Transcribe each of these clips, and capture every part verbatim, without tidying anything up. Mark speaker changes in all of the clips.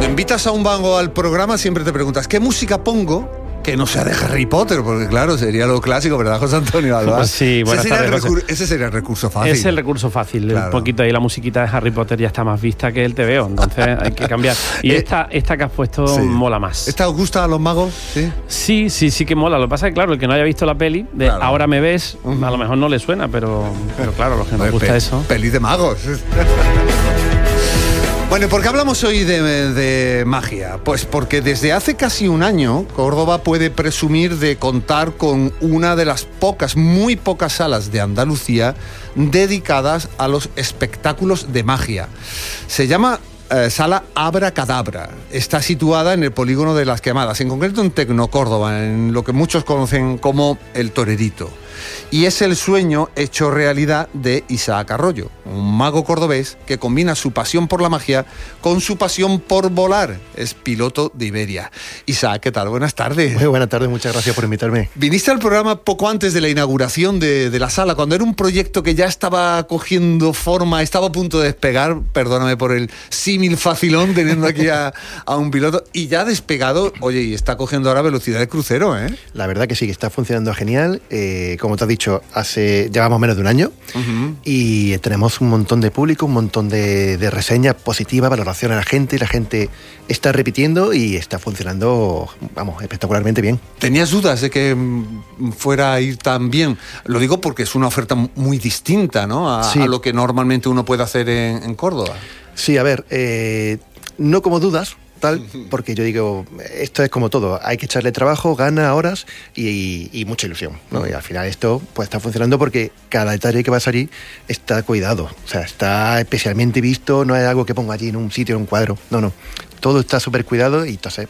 Speaker 1: Cuando invitas a un mago al programa siempre te preguntas, ¿qué música pongo? Que no sea de Harry Potter, porque claro, sería lo clásico, ¿verdad, José Antonio Alba?
Speaker 2: Pues sí,
Speaker 1: ese, sería
Speaker 2: tardes,
Speaker 1: recur- ese sería el recurso fácil.
Speaker 2: Es el recurso fácil, claro. Un poquito ahí la musiquita de Harry Potter ya está más vista que el T V O, entonces hay que cambiar. Y eh, esta, esta que has puesto sí. mola más.
Speaker 1: ¿Esta os gusta a los magos? Sí,
Speaker 2: sí, sí, sí que mola. Lo que pasa es que, claro, el que no haya visto la peli, de claro. Ahora me ves, uh-huh. a lo mejor no le suena, pero, pero claro, los que nos gusta
Speaker 1: pe-
Speaker 2: eso.
Speaker 1: Peli de magos. Bueno, ¿por qué hablamos hoy de, de magia? Pues porque desde hace casi un año Córdoba puede presumir de contar con una de las pocas, muy pocas salas de Andalucía dedicadas a los espectáculos de magia. Se llama eh, Sala Abracadabra. Está situada en el polígono de Las Quemadas, en concreto en Tecno Córdoba, en lo que muchos conocen como el Torerito. Y es el sueño hecho realidad de Isaac Arroyo, un mago cordobés que combina su pasión por la magia con su pasión por volar. Es piloto de Iberia. Isaac, ¿qué tal? Buenas tardes.
Speaker 3: Muy buenas tardes, muchas gracias por invitarme.
Speaker 1: Viniste al programa poco antes de la inauguración de, de la sala, cuando era un proyecto que ya estaba cogiendo forma, estaba a punto de despegar, perdóname por el símil facilón teniendo aquí a, a un piloto, y ya ha despegado, oye, y está cogiendo ahora velocidad de crucero, ¿eh?
Speaker 3: La verdad que sí, que está funcionando genial. Eh, como te has dicho, hace llevamos menos de un año uh-huh. y tenemos un montón de público, un montón de, de reseñas positivas, valoración a la gente, y la gente está repitiendo y está funcionando, vamos, espectacularmente bien.
Speaker 1: ¿Tenías dudas de que fuera a ir tan bien? Lo digo porque es una oferta muy distinta, ¿no? A, sí. a lo que normalmente uno puede hacer en, en Córdoba.
Speaker 3: Sí, a ver, eh, no como dudas, tal, porque yo digo, esto es como todo, hay que echarle trabajo, ganas, horas y, y, y mucha ilusión, ¿no? Y al final esto pues está funcionando porque cada detalle que va a salir está cuidado, o sea, está especialmente visto, no es algo que pongo allí en un sitio, en un cuadro, no, no, todo está súper cuidado y entonces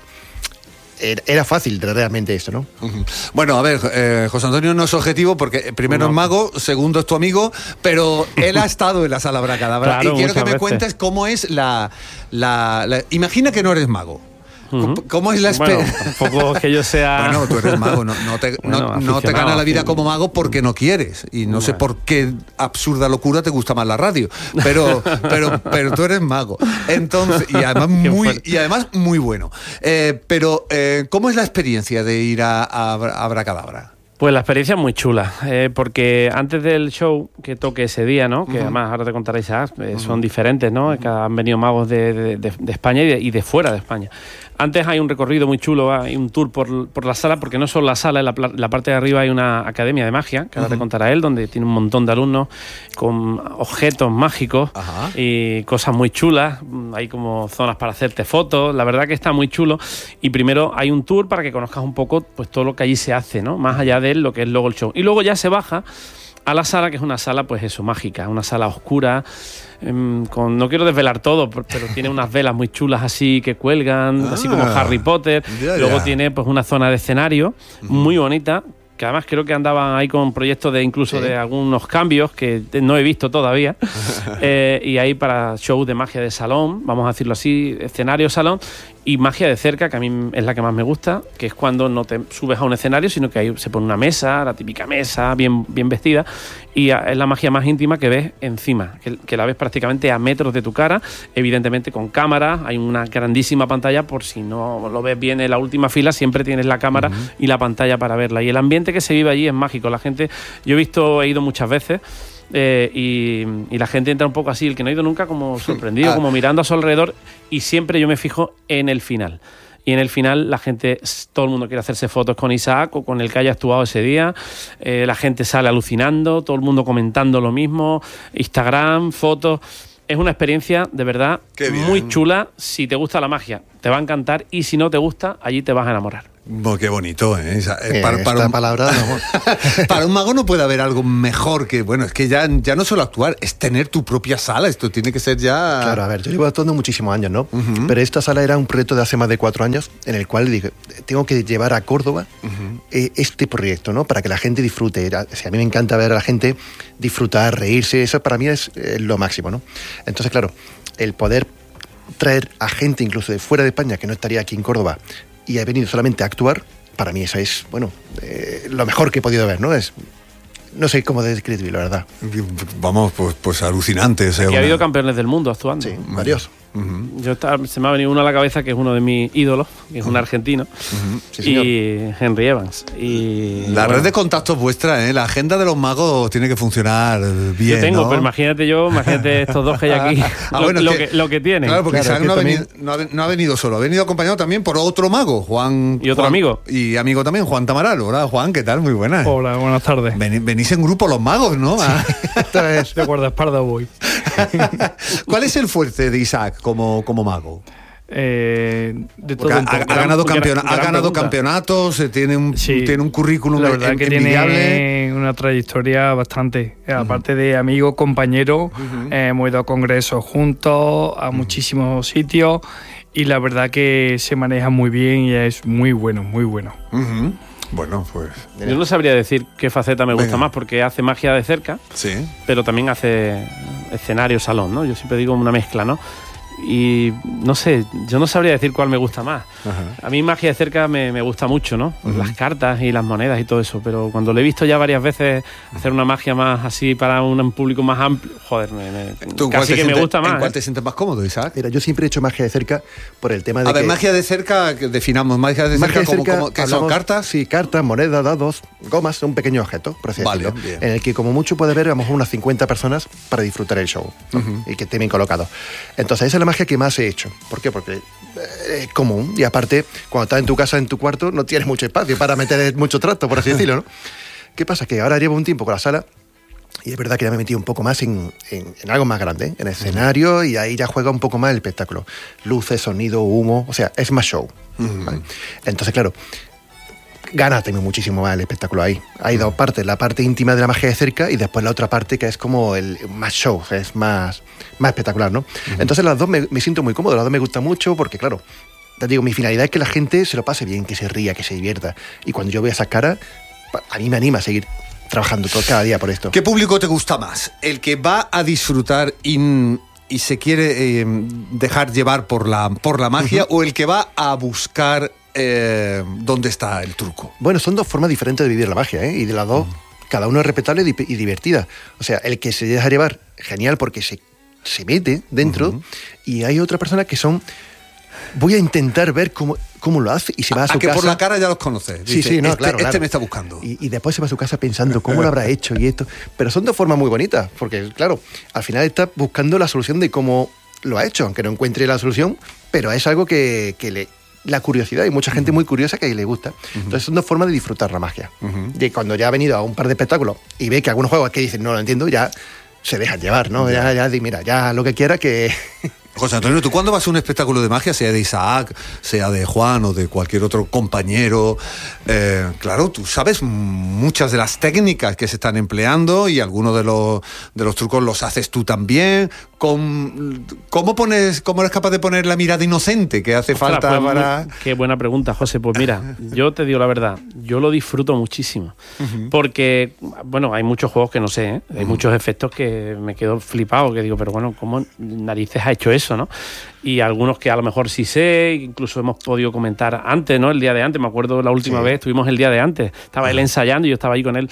Speaker 3: era fácil realmente esto, ¿no?
Speaker 1: Bueno, a ver, eh, José Antonio no es objetivo porque primero no. es mago, segundo es tu amigo, pero él ha estado en la Sala Abracadabra claro, y quiero que me veces. cuentes cómo es la, la, la... Imagina que no eres mago. Uh-huh. ¿Cómo es la experiencia?
Speaker 2: Bueno, tampoco que yo sea...
Speaker 1: Bueno, tú eres mago, no, no te, bueno, no, no te gana la vida como mago porque no quieres. Y no bueno. sé por qué absurda locura te gusta más la radio. Pero, pero, pero tú eres mago. Entonces, y además muy, y además muy bueno. Eh, pero, eh, ¿cómo es la experiencia de ir a, a, a Abracadabra?
Speaker 2: Pues la experiencia es muy chula, eh, porque antes del show que toque ese día, ¿no? Que uh-huh. además ahora te contaré, Isaac, eh, uh-huh. son diferentes, ¿no? Uh-huh. Que han venido magos de, de, de, de España y de, y de fuera de España. Antes hay un recorrido muy chulo, hay un tour por, por la sala, porque no solo la sala, en la, la parte de arriba hay una academia de magia, que ahora uh-huh. te contará él, donde tiene un montón de alumnos con objetos mágicos uh-huh. y cosas muy chulas. Hay como zonas para hacerte fotos, la verdad que está muy chulo. Y primero hay un tour para que conozcas un poco pues todo lo que allí se hace, ¿no? Más allá de lo que es luego el show. Y luego ya se baja a la sala, que es una sala, pues eso, mágica, una sala oscura, eh, con, no quiero desvelar todo, pero tiene unas velas muy chulas así que cuelgan, ah, así como Harry Potter. Yeah, luego yeah. tiene pues una zona de escenario uh-huh. muy bonita, que además creo que andaban ahí con proyectos de incluso sí. de algunos cambios que no he visto todavía, eh, y ahí para shows de magia de salón, vamos a decirlo así, escenario, salón, y magia de cerca, que a mí es la que más me gusta, que es cuando no te subes a un escenario, sino que ahí se pone una mesa, la típica mesa, bien, bien vestida, y es la magia más íntima que ves encima, que, que la ves prácticamente a metros de tu cara, evidentemente con cámara, hay una grandísima pantalla, por si no lo ves bien en la última fila, siempre tienes la cámara uh-huh. y la pantalla para verla, y el ambiente que se vive allí es mágico, la gente, yo he visto, he ido muchas veces, Eh, y, y la gente entra un poco así, el que no ha ido nunca, como sorprendido, ah. como mirando a su alrededor, y siempre yo me fijo en el final. Y en el final la gente, todo el mundo quiere hacerse fotos con Isaac o con el que haya actuado ese día, eh, la gente sale alucinando, todo el mundo comentando lo mismo, Instagram, fotos. Es una experiencia de verdad muy chula. Si te gusta la magia, te va a encantar, y si no te gusta, allí te vas a enamorar.
Speaker 1: Oh, qué bonito, ¿eh? Esa,
Speaker 3: eh para, para, un, palabra, no.
Speaker 1: para un mago no puede haber algo mejor que, bueno, es que ya, ya no solo actuar, es tener tu propia sala, esto tiene que ser ya...
Speaker 3: Claro, a ver, yo llevo actuando muchísimos años, ¿no? Uh-huh. Pero esta sala era un proyecto de hace más de cuatro años, en el cual dije, tengo que llevar a Córdoba uh-huh. eh, este proyecto, ¿no? Para que la gente disfrute. O sea, a mí me encanta ver a la gente disfrutar, reírse, eso para mí es eh, lo máximo, ¿no? Entonces, claro, el poder traer a gente incluso de fuera de España, que no estaría aquí en Córdoba, y ha venido solamente a actuar, para mí eso es, bueno, eh, lo mejor que he podido ver, ¿no? Es, no sé cómo describirlo, la verdad.
Speaker 1: Vamos, pues, pues alucinante. O sea,
Speaker 2: Aquí
Speaker 1: una...
Speaker 2: ha habido campeones del mundo actuando.
Speaker 3: Sí, varios.
Speaker 2: Uh-huh. Yo estaba, se me ha venido uno a la cabeza que es uno de mis ídolos, que es uh-huh. un argentino, uh-huh. sí, y Henry Evans. Y,
Speaker 1: la
Speaker 2: bueno,
Speaker 1: red de contactos vuestra, ¿eh? La agenda de los magos tiene que funcionar bien.
Speaker 2: Yo tengo,
Speaker 1: ¿no?
Speaker 2: pero imagínate yo, imagínate estos dos que hay aquí,
Speaker 1: ah,
Speaker 2: lo,
Speaker 1: bueno,
Speaker 2: lo,
Speaker 1: que,
Speaker 2: que, lo que tienen.
Speaker 1: Claro, porque
Speaker 3: claro,
Speaker 1: Isaac no, ha
Speaker 3: también...
Speaker 1: venido, no, ha, no ha venido solo, ha venido acompañado también por otro mago, Juan.
Speaker 2: Y otro
Speaker 1: Juan,
Speaker 2: amigo.
Speaker 1: Y amigo también, Juan Tamaral. Hola, Juan, ¿qué tal? Muy buenas.
Speaker 4: Hola, buenas tardes.
Speaker 1: Ven, venís en grupo los magos, ¿no?
Speaker 4: Sí. Esta es de guardaespaldas voy.
Speaker 1: ¿Cuál es el fuerte de Isaac como, como mago?
Speaker 4: Eh, de todo
Speaker 1: ha,
Speaker 4: un poco.
Speaker 1: ha, ha ganado,
Speaker 2: gran,
Speaker 1: campeona,
Speaker 2: gran
Speaker 1: ha ganado
Speaker 2: pregunta.
Speaker 1: campeonatos, tiene un,
Speaker 4: sí,
Speaker 1: tiene un currículum
Speaker 4: la verdad
Speaker 1: en,
Speaker 4: que
Speaker 1: envidiable.
Speaker 4: Tiene una trayectoria bastante. Uh-huh. Aparte de amigo, compañero, uh-huh. eh, hemos ido a congresos juntos, a uh-huh. muchísimos sitios, y la verdad que se maneja muy bien y es muy bueno, muy bueno.
Speaker 1: Uh-huh. Bueno, pues...
Speaker 2: Yo no sabría decir qué faceta me gusta Venga. más, porque hace magia de cerca,
Speaker 1: sí.
Speaker 2: pero también hace escenario, salón, ¿no? Yo siempre digo una mezcla, ¿no? Y no sé, yo no sabría decir cuál me gusta más. Ajá. A mí magia de cerca me, me gusta mucho, ¿no? Uh-huh. Las cartas y las monedas y todo eso, pero cuando lo he visto ya varias veces hacer una magia más así para un público más amplio, joder, me, me, casi que
Speaker 1: sientes,
Speaker 2: me gusta más.
Speaker 1: ¿En cuál
Speaker 2: ¿eh?
Speaker 1: te sientes más cómodo, Isaac?
Speaker 3: Mira, yo siempre he hecho magia de cerca por el tema de
Speaker 1: A ver,
Speaker 3: que...
Speaker 1: magia de cerca, definamos, magia de
Speaker 3: magia
Speaker 1: cerca,
Speaker 3: de cerca
Speaker 1: como, como, ¿qué
Speaker 3: hablamos,
Speaker 1: son cartas?
Speaker 3: Sí, cartas, monedas, dados, gomas, un pequeño objeto, por así
Speaker 1: vale,
Speaker 3: decirlo,
Speaker 1: bien.
Speaker 3: en el que como mucho puede haber a lo mejor unas cincuenta personas para disfrutar el show, ¿no? Uh-huh. Y que esté bien colocado. Entonces esa es la magia que más he hecho. ¿Por qué? Porque es común y aparte cuando estás en tu casa, en tu cuarto, no tienes mucho espacio para meter mucho trasto, por así decirlo, ¿no? ¿Qué pasa? Que ahora llevo un tiempo con la sala y es verdad que ya me he metido un poco más en, en, en algo más grande, ¿eh? En el escenario, y ahí ya juega un poco más el espectáculo. Luces, sonido, humo, o sea, es más show. Uh-huh. ¿Vale? Entonces, claro, gana también muchísimo más el espectáculo ahí. Hay dos partes, la parte íntima de la magia de cerca y después la otra parte que es como el más show, es más, más espectacular, ¿no? Uh-huh. Entonces las dos me, me siento muy cómodo, las dos me gustan mucho porque, claro, te digo, mi finalidad es que la gente se lo pase bien, que se ría, que se divierta. Y cuando yo veo esas caras, a mí me anima a seguir trabajando todo, cada día por esto.
Speaker 1: ¿Qué público te gusta más? ¿El que va a disfrutar y, y se quiere eh, dejar llevar por la, por la magia uh-huh. o el que va a buscar eh, dónde está el truco?
Speaker 3: Bueno, son dos formas diferentes de vivir la magia, ¿eh? Y de las dos, uh-huh. cada una es respetable y, y divertida. O sea, el que se deja llevar, genial, porque se, se mete dentro, uh-huh. y hay otras personas que son... Voy a intentar ver cómo, cómo lo hace y se va a, a su
Speaker 1: a que
Speaker 3: casa.
Speaker 1: por la cara ya los conoces.
Speaker 3: Sí, sí, no,
Speaker 1: este,
Speaker 3: claro, claro.
Speaker 1: Este me está buscando.
Speaker 3: Y, y después se va a su casa pensando cómo lo habrá hecho y esto. Pero son dos formas muy bonitas, porque claro, al final está buscando la solución de cómo lo ha hecho, aunque no encuentre la solución, pero es algo que, que le... La curiosidad, hay mucha gente muy curiosa que le gusta. Uh-huh. Entonces son dos formas de disfrutar la magia. Uh-huh. Y cuando ya ha venido a un par de espectáculos y ve que algunos juegos que dicen no lo entiendo, ya se dejan llevar, ¿no? Ya, ya, ya mira, ya lo que quiera que...
Speaker 1: José Antonio, ¿tú cuándo vas a un espectáculo de magia, sea de Isaac, sea de Juan o de cualquier otro compañero? Eh, claro, tú sabes muchas de las técnicas que se están empleando y algunos de los, de los trucos los haces tú también. ¿Cómo, cómo, pones, ¿Cómo eres capaz de poner la mirada inocente que hace
Speaker 2: Ostras,
Speaker 1: falta
Speaker 2: pues,
Speaker 1: para...?
Speaker 2: Muy, qué buena pregunta, José. Pues mira, yo te digo la verdad, yo lo disfruto muchísimo. Uh-huh. Porque, bueno, hay muchos juegos que no sé, ¿eh? Hay uh-huh. muchos efectos que me quedo flipado, que digo, pero bueno, ¿cómo narices ha hecho eso, no? Y algunos que a lo mejor sí sé, incluso hemos podido comentar antes, ¿no? El día de antes, me acuerdo la última sí. vez, estuvimos el día de antes, estaba uh-huh. él ensayando y yo estaba ahí con él.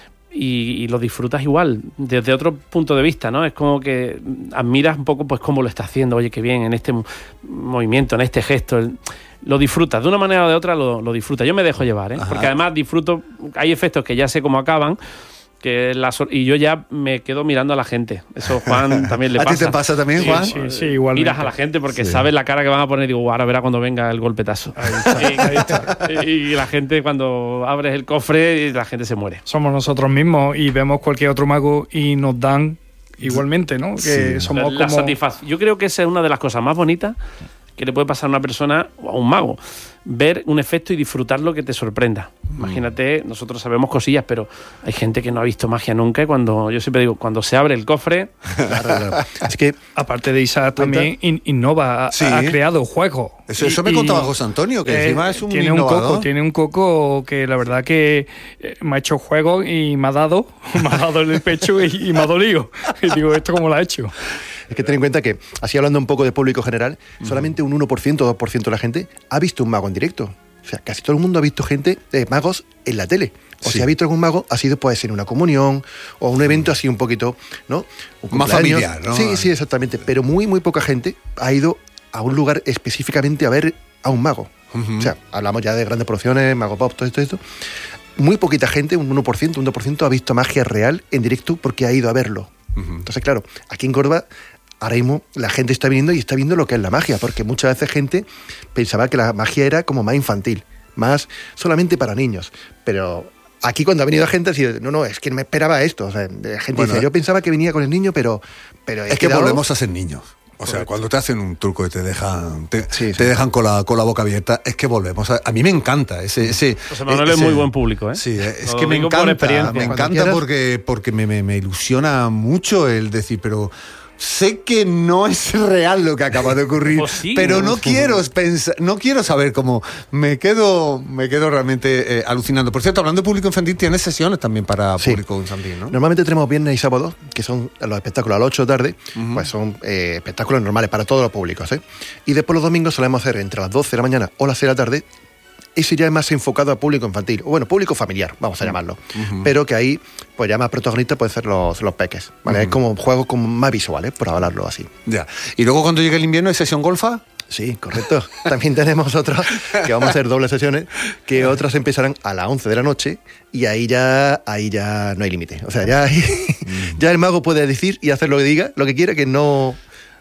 Speaker 2: Y, y lo disfrutas igual, desde otro punto de vista, ¿no? Es como que admiras un poco pues cómo lo está haciendo, oye, qué bien, en este movimiento, en este gesto, el, lo disfrutas, de una manera o de otra lo, lo disfrutas. Yo me dejo llevar, ¿eh? Ajá. Porque además disfruto, hay efectos que ya sé cómo acaban, que la, y yo ya me quedo mirando a la gente. Eso Juan también le pasa.
Speaker 1: ¿A ti te pasa también, Juan?
Speaker 4: Sí, sí, sí, igualmente.
Speaker 2: Miras a la gente porque
Speaker 1: sí.
Speaker 2: sabes la cara que van a poner y digo, ahora verá cuando venga el golpetazo. Ahí está, y, ahí está. Y la gente cuando abres el cofre, la gente se muere.
Speaker 4: Somos nosotros mismos y vemos cualquier otro mago y nos dan igualmente, ¿no? Que
Speaker 2: sí.
Speaker 4: somos
Speaker 2: la, la
Speaker 4: como...
Speaker 2: satisfacción. Yo creo que esa es una de las cosas más bonitas que le puede pasar a una persona o a un mago. Ver un efecto y disfrutarlo que te sorprenda. Mm. Imagínate, nosotros sabemos cosillas, pero hay gente que no ha visto magia nunca y cuando, yo siempre digo, cuando se abre el cofre...
Speaker 3: Claro, claro. Es que,
Speaker 4: aparte de Isaac, también in, innova,
Speaker 1: sí.
Speaker 4: ha, ha creado juegos.
Speaker 1: Eso, eso y, me contaba José Antonio, que eh, encima es un
Speaker 4: tiene
Speaker 1: innovador.
Speaker 4: Un coco, tiene un coco que la verdad que eh, me ha hecho juegos y me ha dado, me ha dado en el pecho y, y me ha dolido. Y digo, ¿esto cómo lo ha hecho?
Speaker 3: Es que ten en cuenta que, así hablando un poco de público general, uh-huh. solamente un uno por ciento o dos por ciento de la gente ha visto un mago en directo. O sea, casi todo el mundo ha visto gente, eh, magos en la tele. O
Speaker 1: Sí.
Speaker 3: si ha visto algún mago, ha sido puede ser una comunión o un evento así un poquito, ¿no? Un
Speaker 1: Más
Speaker 3: cumpleaños.
Speaker 1: familiar, ¿no?
Speaker 3: Sí, sí, exactamente. Pero muy, muy poca gente ha ido a un lugar específicamente a ver a un mago.
Speaker 1: Ujú.
Speaker 3: O sea, hablamos ya de grandes producciones, Mago Pop, todo esto, esto. Muy poquita gente, un uno por ciento, un dos por ciento, ha visto magia real en directo porque ha ido a verlo.
Speaker 1: Ujú.
Speaker 3: Entonces, claro, aquí en Córdoba, ahora mismo la gente está viniendo y está viendo lo que es la magia, porque muchas veces gente pensaba que la magia era como más infantil, más solamente para niños. Pero aquí cuando ha venido gente ha sido, no, no, es que no me esperaba esto. O sea, la gente
Speaker 1: Bueno,
Speaker 3: dice, yo pensaba que venía con el niño, pero... pero he
Speaker 1: Es que
Speaker 3: quedado-
Speaker 1: volvemos a ser niños. O sea,
Speaker 3: Correcto.
Speaker 1: cuando te hacen un truco y te dejan te,
Speaker 3: Sí, sí.
Speaker 1: te dejan con la, con la boca abierta, es que volvemos a... A mí me encanta ese... ese
Speaker 2: José Manuel
Speaker 1: ese-
Speaker 2: es muy buen público, ¿eh?
Speaker 1: Sí, es
Speaker 2: Lo
Speaker 1: que me
Speaker 2: digo por
Speaker 1: encanta,
Speaker 2: experiencia.
Speaker 1: me
Speaker 3: Cuando
Speaker 1: encanta
Speaker 3: quieras.
Speaker 1: porque, porque me, me, me ilusiona mucho el decir, pero... Sé que no es real lo que acaba de ocurrir,
Speaker 2: Pues sí,
Speaker 1: pero
Speaker 2: ¿no?
Speaker 1: no quiero pensar, no quiero saber cómo. Me quedo, me quedo realmente eh, alucinando. Por cierto, hablando de público infantil, tienes sesiones también para
Speaker 3: Sí.
Speaker 1: público infantil, ¿no?
Speaker 3: Normalmente tenemos viernes y sábados, que son los espectáculos a las ocho de la tarde, pues son eh, espectáculos normales para todos los públicos, ¿eh? Y después los domingos solemos hacer entre las doce de la mañana o las seis de la tarde. Ese ya es más enfocado a público infantil, o bueno, público familiar, vamos a llamarlo. Pero que ahí, pues ya más protagonistas pueden ser los, los peques, ¿vale? Es como juegos como más visuales, por hablarlo así.
Speaker 1: Ya. Y luego cuando llegue el invierno, ¿hay sesión golfa?
Speaker 3: Sí, correcto. También tenemos otras que vamos a hacer dobles sesiones, que otras empezarán a las once de la noche y ahí ya ahí ya no hay límite. O sea, ya, ahí- ya el mago puede decir y hacer lo que diga, lo que quiera, que no...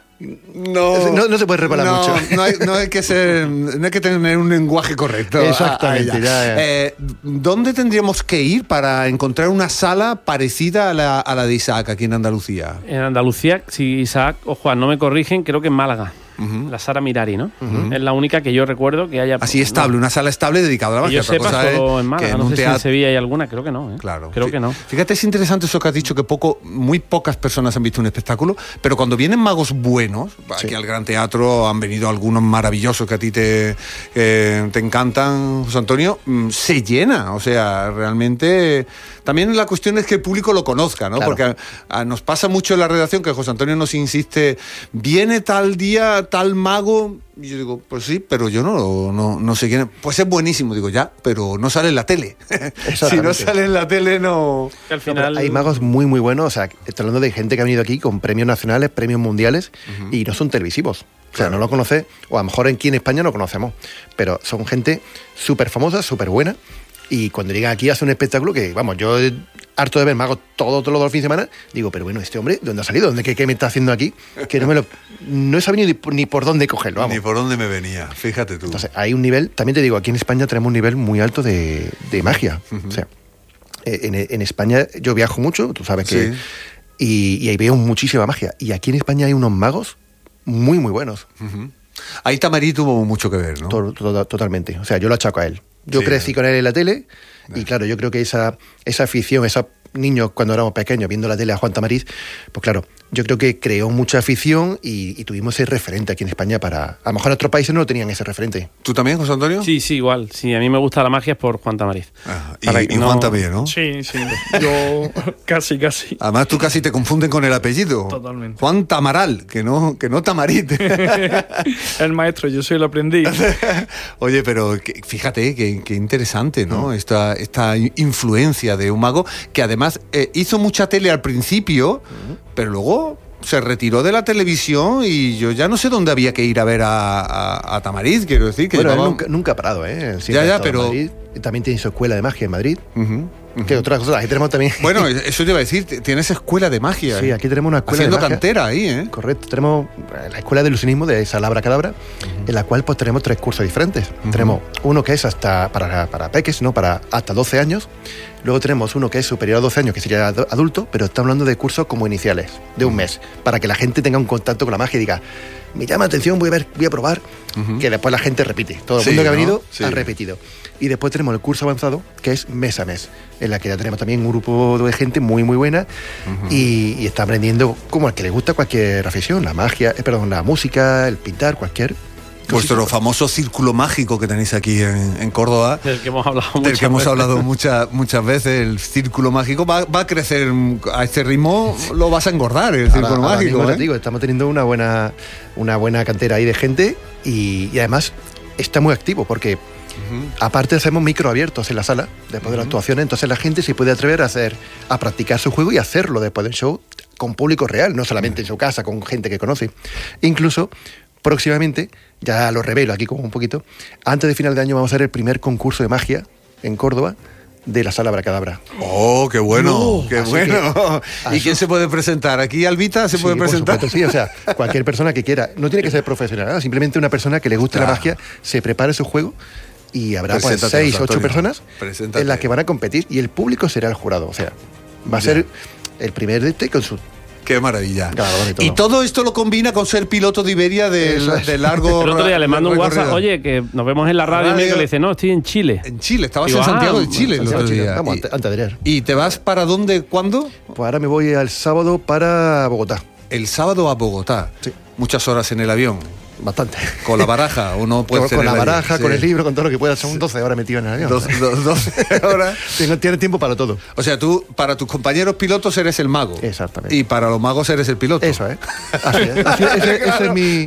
Speaker 1: No,
Speaker 3: No- no se puede reparar
Speaker 1: no,
Speaker 3: mucho.
Speaker 1: No hay, no hay que ser, no hay que tener un lenguaje correcto.
Speaker 3: Exactamente,
Speaker 1: a- a ella.
Speaker 3: ya, ya.
Speaker 1: Eh, ¿Dónde tendríamos que ir para encontrar una sala parecida a la, a la de Isaac aquí en Andalucía?
Speaker 2: En Andalucía, si Isaac o Juan no me corrigen, creo que en Málaga.
Speaker 1: Ujú.
Speaker 2: La Sara Mirari, ¿no? Es la única que yo recuerdo que haya...
Speaker 1: Así estable, una sala estable dedicada a la
Speaker 2: Que
Speaker 1: magia.
Speaker 2: yo
Speaker 1: Otra
Speaker 2: sepa,
Speaker 1: cosa es
Speaker 2: solo en
Speaker 1: que
Speaker 2: Málaga.
Speaker 1: en
Speaker 2: No
Speaker 1: un
Speaker 2: sé si en
Speaker 1: teatro-
Speaker 2: Sevilla hay alguna, creo que no, ¿eh?
Speaker 1: Claro.
Speaker 2: Creo
Speaker 1: Fí-
Speaker 2: que no.
Speaker 1: Fíjate, es interesante eso que has dicho, que poco, muy pocas personas han visto un espectáculo, pero cuando vienen magos buenos, aquí
Speaker 3: Sí.
Speaker 1: al Gran Teatro han venido algunos maravillosos que a ti te, eh, te encantan, José Antonio, mm, se llena. O sea, realmente... También la cuestión es que el público lo conozca, ¿no?
Speaker 3: Claro.
Speaker 1: Porque a- a- nos pasa mucho en la redacción que José Antonio nos insiste, viene tal día, tal mago... Y yo digo, pues sí, pero yo no, no, no sé quién es. Pues es buenísimo, digo, ya, pero no sale en la tele. si no
Speaker 3: Exactamente.
Speaker 1: sale en la tele, no...
Speaker 2: Que al
Speaker 3: No, pero
Speaker 2: final...
Speaker 3: hay magos muy, muy buenos. O sea, estoy hablando de gente que ha venido aquí con premios nacionales, premios mundiales, y no son televisivos. O sea,
Speaker 1: Claro.
Speaker 3: no lo conoce, o a lo mejor aquí en España no conocemos, pero son gente súper famosa, súper buena, y cuando llegan aquí hace un espectáculo que, vamos, yo eh, harto de ver magos todo, todos los fines de semana, digo, pero bueno, este hombre, ¿de dónde ha salido? ¿Dónde, qué, qué me está haciendo aquí? Que no me lo... No he sabido ni, por- ni por dónde cogerlo, vamos.
Speaker 1: Ni por dónde me venía, fíjate tú.
Speaker 3: Entonces, hay un nivel, también te digo, aquí en España tenemos un nivel muy alto de, de magia. O sea, eh, en, en España yo viajo mucho, tú sabes que...
Speaker 1: Sí.
Speaker 3: Y, y ahí veo muchísima magia. Y aquí en España hay unos magos muy, muy buenos.
Speaker 1: Ujú. Ahí Tamarí tuvo mucho que ver, ¿no?
Speaker 3: To- to- totalmente. O sea, yo lo achaco a él. Yo
Speaker 1: Sí.
Speaker 3: crecí con él en la tele y claro, yo creo que esa, esa afición, esos niños cuando éramos pequeños viendo la tele a Juan Tamariz, pues claro, yo creo que creó mucha afición y, y tuvimos ese referente aquí en España para... A lo mejor en otros países no lo tenían ese referente.
Speaker 1: ¿Tú también, José Antonio?
Speaker 2: Sí, sí, igual. Sí, a mí me gusta la magia es por Juan Tamariz.
Speaker 1: Ah, y
Speaker 2: Para
Speaker 1: y
Speaker 2: que no-
Speaker 1: Juan también, ¿no?
Speaker 4: Sí, sí. Yo casi, casi.
Speaker 1: Además, tú casi te confunden con el apellido.
Speaker 4: Totalmente.
Speaker 1: Juan Tamaral, que no, que no Tamarit.
Speaker 4: El maestro, yo soy el aprendiz.
Speaker 1: Oye, pero que- fíjate que, que interesante, ¿no? Esta, esta influencia de un mago que además eh, hizo mucha tele al principio, pero luego se retiró de la televisión y yo ya no sé dónde había que ir a ver a, a, a Tamariz, quiero decir. Que
Speaker 3: Bueno, él
Speaker 1: llevaba-
Speaker 3: nunca, nunca ha parado, ¿eh? Él siempre
Speaker 1: Ya,
Speaker 3: ha
Speaker 1: ya,
Speaker 3: estado en
Speaker 1: pero-
Speaker 3: Madrid. También tiene su escuela de magia en Madrid.
Speaker 1: Ujú, ujú.
Speaker 3: Que otras cosas, aquí tenemos también...
Speaker 1: Bueno, eso te iba a decir, t- tienes escuela de magia.
Speaker 3: Sí,
Speaker 1: ¿eh?
Speaker 3: aquí tenemos una escuela
Speaker 1: Haciendo
Speaker 3: de magia.
Speaker 1: cantera ahí, ¿eh?
Speaker 3: Correcto, tenemos eh, la escuela de ilusionismo de Salabra Cadabra, en la cual pues tenemos tres cursos diferentes. Tenemos uno que es hasta para, para peques, ¿no? Para hasta doce años. Luego tenemos uno que es superior a doce años, que sería adu- adulto, pero estamos hablando de cursos como iniciales, de un mes, para que la gente tenga un contacto con la magia y diga, me llama la atención, voy a ver, voy a probar, que después la gente repite. Todo el
Speaker 1: Sí,
Speaker 3: mundo que ha
Speaker 1: ¿no?
Speaker 3: venido
Speaker 1: Sí.
Speaker 3: ha repetido. Y después tenemos el curso avanzado, que es mes a mes, en la que ya tenemos también un grupo de gente muy, muy buena y, y está aprendiendo como al que le gusta cualquier afición, la magia, eh, perdón, la música, el pintar, cualquier...
Speaker 1: Vuestro
Speaker 3: cosita.
Speaker 1: famoso círculo mágico que tenéis aquí en, en Córdoba.
Speaker 2: Del que hemos hablado
Speaker 1: Del
Speaker 2: muchas
Speaker 1: que hemos
Speaker 2: veces.
Speaker 1: hablado muchas muchas veces, el círculo mágico va, va a crecer a este ritmo, lo vas a engordar, el círculo
Speaker 3: Ahora- ahora
Speaker 1: mágico.
Speaker 3: mismo,
Speaker 1: ¿eh?
Speaker 3: ya te digo, estamos teniendo una buena, una buena cantera ahí de gente y, y además está muy activo porque Uh-huh. Aparte hacemos microabiertos en la sala, después uh-huh. de las actuaciones, entonces la gente se puede atrever a hacer, a practicar su juego y hacerlo después del show con público real, no solamente uh-huh. en su casa, con gente que conoce. Incluso, próximamente, ya lo revelo aquí como un poquito, antes de final de año vamos a hacer el primer concurso de magia en Córdoba, de la Sala Abracadabra.
Speaker 1: ¡Oh, qué bueno! No, ¡Qué bueno!
Speaker 3: Que,
Speaker 1: ¿Y quién se puede presentar? ¿Aquí Albita se
Speaker 3: sí,
Speaker 1: puede presentar?
Speaker 3: Por supuesto, sí, o sea, cualquier persona que quiera. No tiene que ser profesional, ¿no? Simplemente una persona que le guste claro. la magia, se prepare su juego y habrá pues, seis, ocho personas Preséntate. en las que van a competir y el público será el jurado. O sea, va a ya. ser el primer de este con su...
Speaker 1: ¡Qué maravilla!
Speaker 3: Claro, y, todo.
Speaker 1: y todo esto lo combina con ser piloto de Iberia de, de largo.
Speaker 2: El otro día le mando un WhatsApp, oye, que nos vemos en la radio, radio. Y me le dice, no, estoy en Chile.
Speaker 1: En Chile, estabas Digo, en Santiago ah, de Chile el otro día.
Speaker 3: Vamos, antes, antes de ayer.
Speaker 1: ¿Y te vas para dónde, cuándo?
Speaker 3: Pues ahora me voy el sábado para Bogotá.
Speaker 1: El sábado a Bogotá.
Speaker 3: Sí.
Speaker 1: Muchas horas en el avión.
Speaker 3: Bastante.
Speaker 1: Con la baraja, o no puede
Speaker 3: con,
Speaker 1: ser
Speaker 3: con la
Speaker 1: avión.
Speaker 3: baraja,
Speaker 1: sí.
Speaker 3: con el libro, con todo lo que pueda. Son sí. doce horas metido en el avión.
Speaker 1: Dos, dos, doce horas.
Speaker 3: Tienes tiempo para todo.
Speaker 1: O sea, tú, para tus compañeros pilotos eres el mago.
Speaker 3: Exactamente.
Speaker 1: Y para los magos eres el piloto.
Speaker 3: Eso, ¿eh? Así es. Así, ese, claro. ese es mi...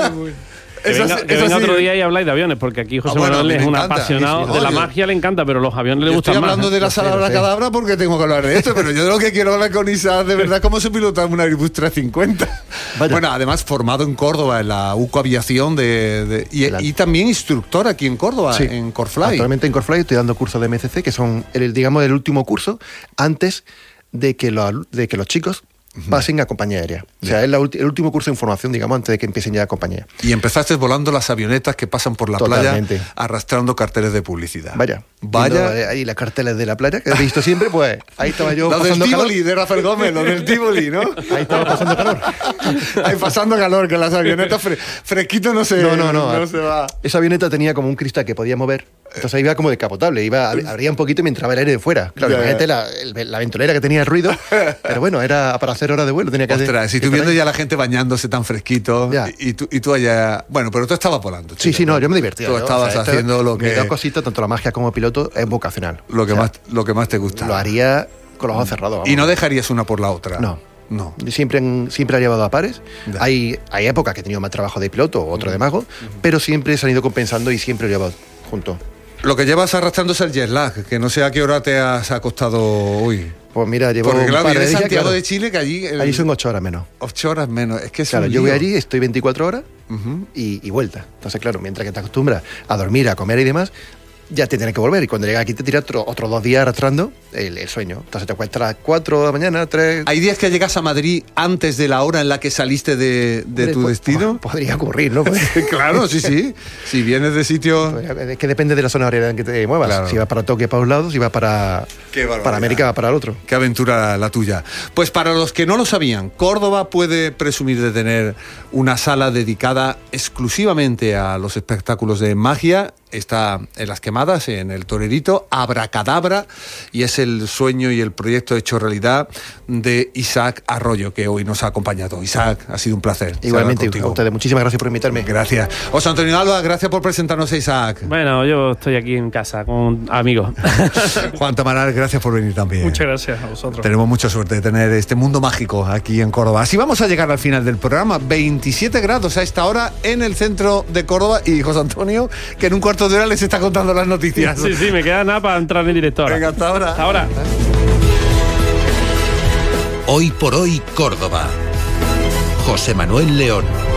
Speaker 2: Que venga, que venga otro día y habláis de aviones, porque aquí José ah, bueno, Manuel es un encanta. apasionado sí, sí, de la magia, le encanta, pero los aviones le gustan más.
Speaker 1: Estoy hablando
Speaker 2: ¿eh?
Speaker 1: de la Sala Abracadabra porque tengo que hablar de esto, pero yo de lo que quiero hablar con Isaac, de verdad, cómo se pilota un Airbus trescientos cincuenta. Vaya. Bueno, además formado en Córdoba, en la U C O Aviación, de, de, y, y también instructor aquí en Córdoba, sí. en Corfly.
Speaker 3: Actualmente en Corfly estoy dando cursos de M C C, que son, el, digamos, el último curso antes de que, lo, de que los chicos pasen a compañía aérea. O sea, es la ulti- el último curso de información, digamos, antes de que empiecen ya a compañía.
Speaker 1: Y empezaste volando las avionetas que pasan por la
Speaker 3: Totalmente.
Speaker 1: playa arrastrando carteles de publicidad.
Speaker 3: Vaya.
Speaker 1: Vaya.
Speaker 3: Viendo, ahí las carteles de la playa, que he visto siempre, pues ahí estaba yo
Speaker 1: los
Speaker 3: pasando
Speaker 1: del
Speaker 3: calor.
Speaker 1: Tivoli, de Rafael Gómez, los del Tivoli, ¿no?
Speaker 3: Ahí estaba pasando calor.
Speaker 1: Ahí pasando calor, que las avionetas fre- fresquito no se,
Speaker 3: no, no, no,
Speaker 1: no se va.
Speaker 3: Esa avioneta tenía como un cristal que podía mover. Entonces iba como descapotable, iba, abría un poquito y me entraba el aire de fuera. Claro, ya, imagínate la, el, la ventolera que tenía el ruido, pero bueno, era para hacer horas de vuelo, tenía que hacer.
Speaker 1: Ostras, si tú viendo ya la gente bañándose tan fresquito y, y, tú, y tú allá. Bueno, pero tú estabas volando.
Speaker 3: Sí, chico, sí, no, yo me divertía.
Speaker 1: Tú
Speaker 3: ¿no?
Speaker 1: estabas o sea, haciendo lo que.
Speaker 3: Dos cositas, tanto la magia como piloto, es vocacional.
Speaker 1: Lo que,
Speaker 3: o sea,
Speaker 1: más, lo que más te gusta.
Speaker 3: Lo haría con los ojos cerrados. Vamos.
Speaker 1: Y no dejarías una por la otra.
Speaker 3: No.
Speaker 1: No.
Speaker 3: Siempre, siempre ha llevado a pares. Hay, hay épocas que he tenido más trabajo de piloto o otro de mago, uh-huh. pero siempre se han ido compensando y siempre lo he llevado junto.
Speaker 1: Lo que llevas arrastrándose el jet lag, que no sé a qué hora te has acostado hoy.
Speaker 3: Pues mira, llevo
Speaker 1: Porque claro,
Speaker 3: un par de
Speaker 1: de
Speaker 3: días,
Speaker 1: Santiago
Speaker 3: claro.
Speaker 1: de Chile, que allí... El...
Speaker 3: Allí son ocho horas menos.
Speaker 1: Ocho horas menos, es que es
Speaker 3: Claro,
Speaker 1: un
Speaker 3: yo voy
Speaker 1: lío.
Speaker 3: allí, estoy veinticuatro horas uh-huh. y, y vuelta. Entonces, claro, mientras que te acostumbras a dormir, a comer y demás, ya te tienes que volver. Y cuando llegas aquí te tiras otro, otros dos días arrastrando el, el sueño. Entonces te acuestas a las cuatro de la mañana, tres...
Speaker 1: ¿Hay días que llegas a Madrid antes de la hora en la que saliste de, de tu
Speaker 3: pues,
Speaker 1: destino?
Speaker 3: Podría ocurrir, ¿no?
Speaker 1: Claro, sí, sí. Si vienes de sitio...
Speaker 3: Es que depende de la zona horaria en que te muevas. Claro. Si vas para Tokio para un lado, si vas para, para América va para el otro.
Speaker 1: Qué aventura la tuya. Pues para los que no lo sabían, Córdoba puede presumir de tener una sala dedicada exclusivamente a los espectáculos de magia. Está en Las Quemadas, en el Torerito, Abracadabra, y es el sueño y el proyecto hecho realidad de Isaac Arroyo, que hoy nos ha acompañado. Isaac, ha sido un placer.
Speaker 3: Igualmente, a ustedes. Muchísimas gracias por invitarme.
Speaker 1: Gracias. José Antonio Alba, gracias por presentarnos a Isaac.
Speaker 2: Bueno, yo estoy aquí en casa con amigos.
Speaker 1: Juan Tamaral, gracias por venir también.
Speaker 4: Muchas gracias a vosotros.
Speaker 1: Tenemos mucha suerte de tener este mundo mágico aquí en Córdoba. Así vamos a llegar al final del programa. veintisiete grados a esta hora en el centro de Córdoba, y José Antonio, que en un cuarto de hora les está contando las noticias.
Speaker 2: Sí, sí, me queda nada para entrar en directo ahora.
Speaker 1: Venga, hasta ahora.
Speaker 2: Hasta ahora.
Speaker 5: Hoy por hoy, Córdoba. José Manuel León.